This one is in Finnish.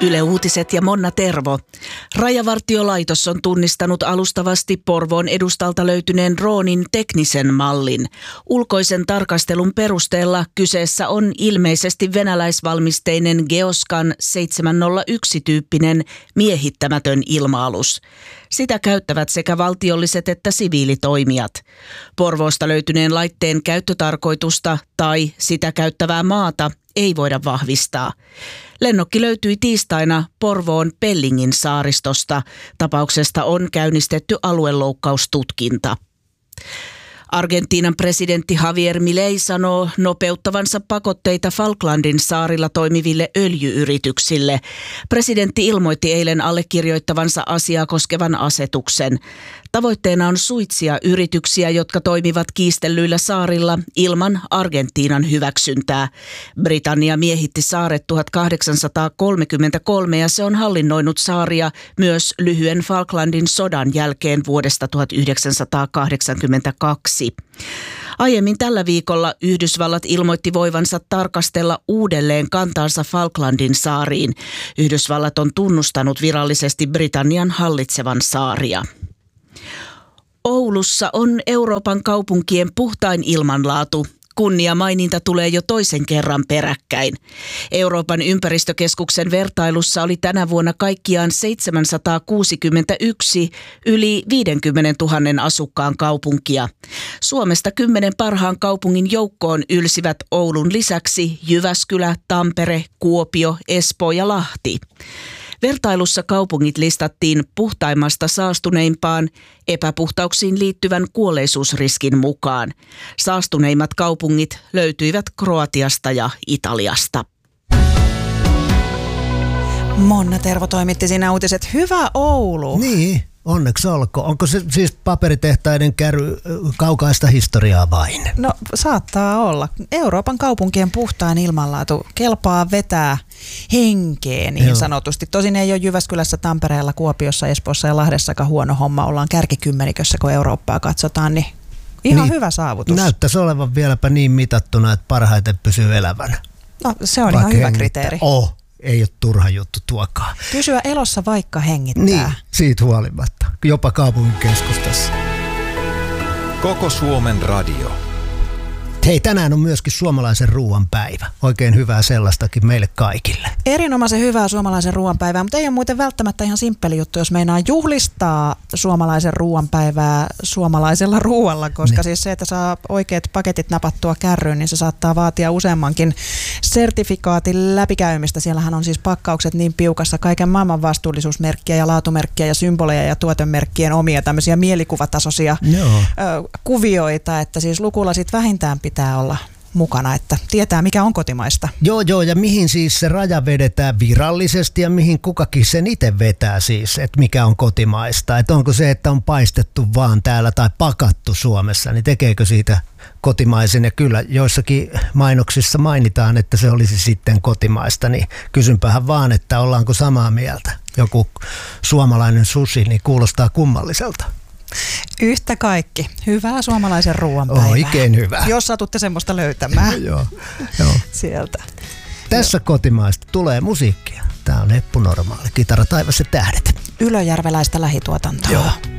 Yle Uutiset ja Monna Tervo. Rajavartiolaitos on tunnistanut alustavasti Porvoon edustalta löytyneen droonin teknisen mallin. Ulkoisen tarkastelun perusteella kyseessä on ilmeisesti venäläisvalmisteinen Geoscan 701-tyyppinen miehittämätön ilma-alus. Sitä käyttävät sekä valtiolliset että siviilitoimijat. Porvoosta löytyneen laitteen käyttötarkoitusta tai sitä käyttävää maata ei voida vahvistaa. Lennokki löytyi tiistaina Porvoon Pellingin saaristosta. Tapauksesta on käynnistetty alueloukkaustutkinta. Argentiinan presidentti Javier Milei sanoo nopeuttavansa pakotteita Falklandin saarilla toimiville öljy-yrityksille. Presidentti ilmoitti eilen allekirjoittavansa asiaa koskevan asetuksen. Tavoitteena on suitsia yrityksiä, jotka toimivat kiistellyillä saarilla ilman Argentiinan hyväksyntää. Britannia miehitti saaret 1833 ja se on hallinnoinut saaria myös lyhyen Falklandin sodan jälkeen vuodesta 1982. Aiemmin tällä viikolla Yhdysvallat ilmoitti voivansa tarkastella uudelleen kantaansa Falklandin saariin. Yhdysvallat on tunnustanut virallisesti Britannian hallitsevan saaria. Oulussa on Euroopan kaupunkien puhtain ilmanlaatu. Kunniamaininta tulee jo toisen kerran peräkkäin. Euroopan ympäristökeskuksen vertailussa oli tänä vuonna kaikkiaan 761 yli 50 000 asukkaan kaupunkia. Suomesta 10 parhaan kaupungin joukkoon ylsivät Oulun lisäksi Jyväskylä, Tampere, Kuopio, Espoo ja Lahti. Vertailussa kaupungit listattiin puhtaimmasta saastuneimpaan epäpuhtauksiin liittyvän kuolleisuusriskin mukaan. Saastuneimmat kaupungit löytyivät Kroatiasta ja Italiasta. Monna Tervo toimitti siinä uutiset. Hyvä Oulu! Niin, onneksi olkoon. Onko se siis paperitehtaiden kaukaista historiaa vain? No saattaa olla. Euroopan kaupunkien puhtaan ilmanlaatu kelpaa vetää henkeen niin sanotusti. Tosin ei ole Jyväskylässä, Tampereella, Kuopiossa, Espoossa ja Lahdessakaan huono homma. Ollaan kärkikymmenikössä, kun Eurooppaa katsotaan, niin ihan niin, hyvä saavutus. Näyttäisi olevan vieläpä niin mitattuna, että parhaiten pysyy elävänä. No se on ihan hyvä kriteeri. Ei ole turha juttu tuokaan. Pysyä elossa vaikka hengittää. Niin, siitä huolimatta. Jopa kaupungin keskustassa. Koko Suomen radio. Hei, tänään on myöskin suomalaisen ruoan päivä. Oikein hyvää sellaistakin meille kaikille. Erinomaisen hyvää suomalaisen ruoan päivää, mutta ei ole muuten välttämättä ihan simppeli juttu, jos meinaa juhlistaa suomalaisen ruoan päivää suomalaisella ruoalla, koska siis se, että saa oikeat paketit napattua kärryyn, niin se saattaa vaatia useammankin sertifikaatin läpikäymistä. Siellähän on siis pakkaukset niin piukassa, kaiken maailman vastuullisuusmerkkiä ja laatumerkkiä ja symboleja ja tuotemerkkien omia tämmöisiä mielikuvatasoisia kuvioita, että siis lukulasit vähintään pitää olla mukana, että tietää mikä on kotimaista. Joo, ja mihin siis se raja vedetään virallisesti ja mihin kukakin sen itse vetää siis, että mikä on kotimaista. Että onko se, että on paistettu vaan täällä tai pakattu Suomessa, niin tekeekö siitä kotimaisen? Ja kyllä joissakin mainoksissa mainitaan, että se olisi sitten kotimaista, niin kysynpähän vaan, että ollaanko samaa mieltä. Joku suomalainen sushi, niin kuulostaa kummalliselta. Yhtä kaikki. Hyvää suomalaisen ruoan päivää. Oikein hyvä. Jos satutte semmoista löytämään. Joo. Sieltä. Tässä kotimaista tulee musiikkia. Tää on Eppu Normaali. Kitara, taivas ja tähdet. Ylöjärveläistä lähituotantoa. Joo.